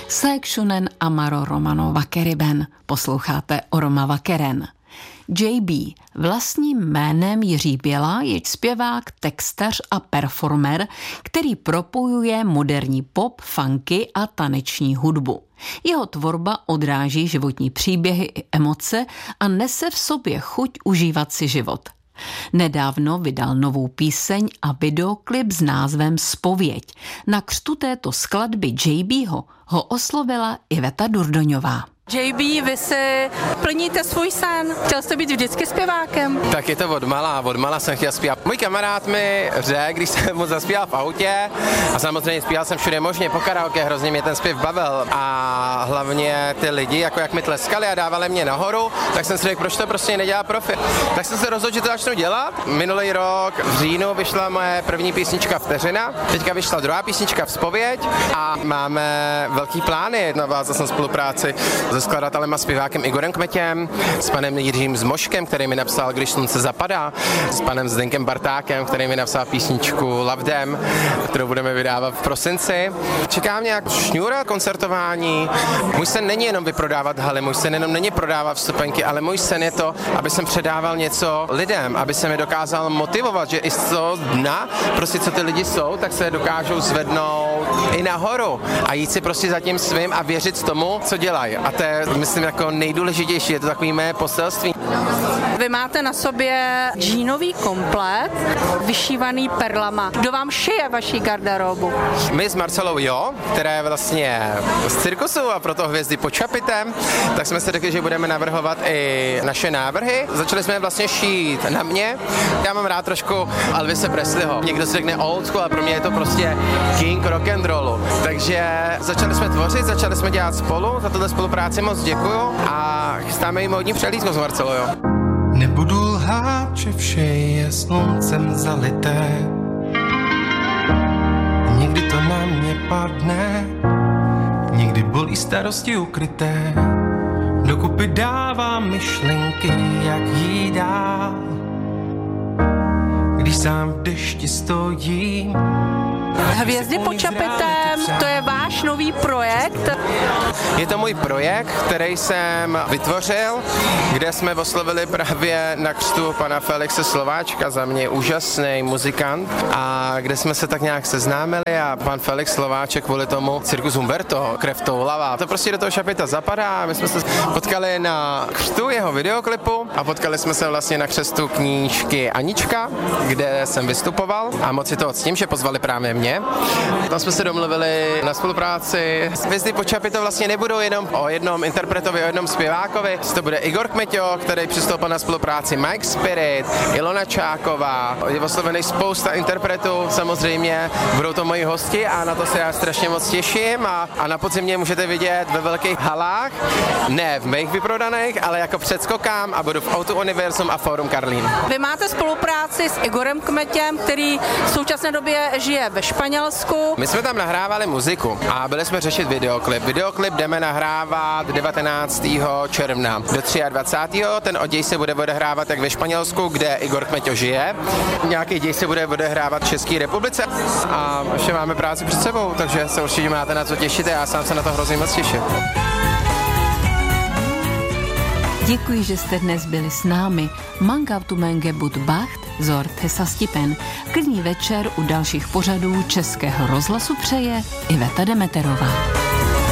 Sekshunen amaro Romano Vakeriben. Posloucháte Oroma Vakeren. JB, vlastním jménem Jiří Běla, je zpěvák, textař a performer, který propojuje moderní pop, funky a taneční hudbu. Jeho tvorba odráží životní příběhy i emoce a nese v sobě chuť užívat si život. Nedávno vydal novou píseň a videoklip s názvem Zpověď. Na křtu této skladby JBho ho oslovila Iveta Durdoňová. JB, vy si plníte svůj sen. Chtěl jste být vždycky zpěvákem? Tak je to odmala jsem chtěl zpívat. Můj kamarád mi řekl, když jsem mu zaspíval v autě, a samozřejmě zpíval jsem všude možně po karaoke, hrozně mě ten zpěv bavil a hlavně ty lidi, jako jak mi tleskali a dávali mě nahoru, tak jsem si řekl, proč to prostě nedělá profi. Tak jsem se rozhodl, že to začnu dělat. Minulý rok v říjnu vyšla moje první písnička Vteřina, teďka vyšla druhá písnička Vzpověď a máme velký plány, navázal jsem spolupráci se skladatelem a zpěvákem Igorem Kmetěm, s panem Jiřím Zmoškem, který mi napsal Když slunce zapadá, s panem Zdenkem Bartákem, který mi napsal písničku Lavdem, kterou budeme vydávat v prosinci. Čeká mě jak šňůra koncertování. Můj sen není jenom vyprodávat haly, můj sen jenom není prodávat vstupenky, ale můj sen je to, aby jsem předával něco lidem, aby se mi dokázal motivovat, že i z toho dna, prostě co ty lidi jsou, tak se dokážou zvednout i nahoru a jít si prostě za tím svým a věřit tomu, co dělají. A to je, myslím, jako nejdůležitější, je to takový mé poselství. Vy máte na sobě džínový komplet, vyšívaný perlama. Kdo vám šije vaší garderobu? My s Marcelou která je vlastně z cirkusu a proto Hvězdy pod čapitem, tak jsme si řekli, že budeme navrhovat i naše návrhy. Začali jsme je vlastně šít na mě. Já mám rád trošku Elvise Presleyho. Někdo si řekne old school, ale pro mě je to prostě king rock and rollu. Takže začali jsme tvořit, začali jsme dělat spolu, za tuto spolupráci moc děkuju a chystáme jim módní přehlídku s Marcelou. Nebudu lhát, že vše je sluncem zalité. Někdy to na mě padne, někdy bolí starosti ukryté. Dokupy dávám myšlenky, jak jít dál. Když sám v dešti stojím. Hvězdy pod čapitem, to je váš nový projekt? Je to můj projekt, který jsem vytvořil, kde jsme oslovili právě na křtu pana Felixe Slováčka, za mě úžasný muzikant, a kde jsme se tak nějak seznámili a pan Felix Slováček kvůli tomu Cirkus Humberto, Krev toulavá. To prostě do toho šapita zapadá. My jsme se potkali na křtu jeho videoklipu a potkali jsme se vlastně na křestu knížky Anička, kde jsem vystupoval a moc si to octím, že pozvali právě mě. Tam jsme se domluvili na spolupráci. Hvězdy pod čapitou vlastně nebudou jenom o jednom interpretovi, o jednom zpěvákovi. To bude Igor Kmeťo, který přistoupil na spolupráci, Mike Spirit, Ilona Čáková. Je oslovený spousta interpretů, samozřejmě budou to moji hosti a na to se já strašně moc těším a na podzim mě můžete vidět ve velkých halách, ne v mých vyprodaných, ale jako předskokám a budu v Auto Univerzum a Fórum Karlín. Vy máte spolupráci s Igorem Kmetěm, který v současné době žije ve Španělsku. My jsme tam nahrávali muziku a byli jsme řešit videoklip. Videoklip jdeme nahrávat 19. června do 23. Ten oděj se bude odehrávat jak ve Španělsku, kde Igor Kmeťo žije. Nějaký děj se bude odehrávat v České republice a ještě máme práci před sebou, takže se určitě máte na co těšit a já sám se na to hrozně moc těším. Děkuji, že jste dnes byli s námi. Mangautumenge bud bacht, zort hesa stipen. Klidný večer u dalších pořadů Českého rozhlasu přeje Iveta Demeterová.